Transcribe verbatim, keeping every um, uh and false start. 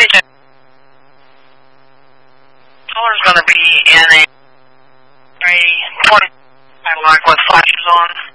Everything. Solar's going to be in a, a twenty padlock with flashes on.